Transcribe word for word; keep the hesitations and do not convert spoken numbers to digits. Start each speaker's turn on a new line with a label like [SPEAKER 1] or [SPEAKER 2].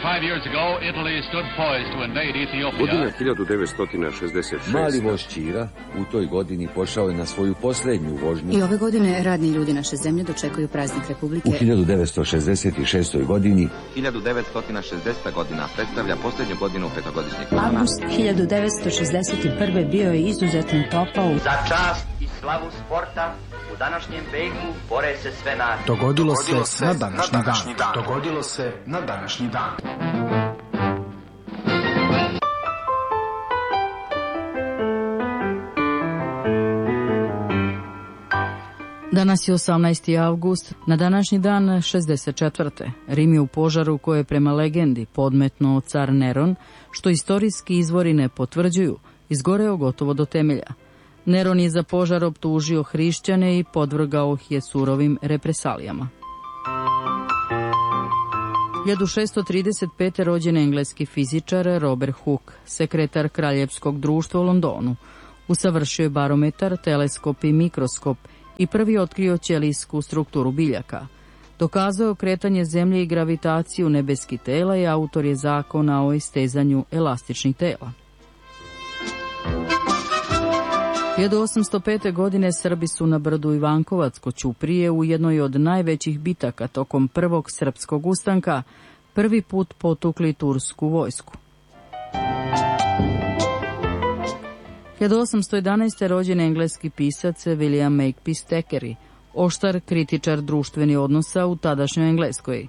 [SPEAKER 1] twenty-five years ago, Italy stood poised to invade Ethiopia.
[SPEAKER 2] Godina hiljadu devetsto šezdeset šeste.
[SPEAKER 3] Mali voz Ćira u toj godini pošao je na svoju posljednju vožnju.
[SPEAKER 4] I ove godine radni ljudi naše zemlje dočekuju praznik Republike.
[SPEAKER 3] U hiljadu devetsto šezdeset šestoj godini
[SPEAKER 5] hiljadu devetsto šezdeseta godina predstavlja posljednju godinu petogodišnjeg plana.
[SPEAKER 6] Avgust hiljadu devetsto šezdeset prve bio je izuzetno topao.
[SPEAKER 7] Za čast i slavu sporta u današnjem Bejku bore se sve nacije.
[SPEAKER 8] Dogodilo se na današnji dan. Dogodilo se na današnji dan.
[SPEAKER 9] Danas je osamnaesti avgust, na današnji dan šezdeset četvrte. Rim je u požaru koje je prema legendi podmetnuo car Neron, što istorijski izvori ne potvrđuju, izgoreo gotovo do temelja. Neron je za požar optužio hrišćane i podvrgao ih je surovim represalijama. hiljadu šessto trideset pete. rođen engleski fizičar Robert Hooke, sekretar Kraljevskog društva u Londonu. Usavršio je barometar, teleskop i mikroskop i prvi otkrio ćelijsku strukturu biljaka. Dokazao je kretanje zemlje i gravitaciju nebeskih tela i autor je zakona o istezanju elastičnih tela. hiljadu osamsto pete. godine Srbi su na brdu Ivankovac kod Ćuprije u jednoj od najvećih bitaka tokom prvog srpskog ustanka prvi put potukli tursku vojsku. hiljadu osamsto jedanaeste. rođen engleski pisac William Makepeace Thackeray, oštar kritičar društvenih odnosa u tadašnjoj Engleskoj.